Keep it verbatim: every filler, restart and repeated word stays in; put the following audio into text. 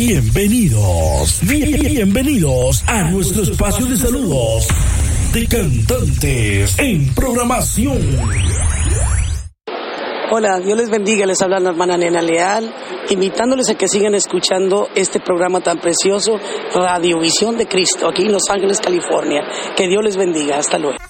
Bienvenidos, bienvenidos a nuestro espacio de saludos de cantantes en programación. Hola, Dios les bendiga, les habla la hermana Nena Leal, invitándoles a que sigan escuchando este programa tan precioso, Radiovisión de Cristo, aquí en Los Ángeles, California. Que Dios les bendiga, hasta luego.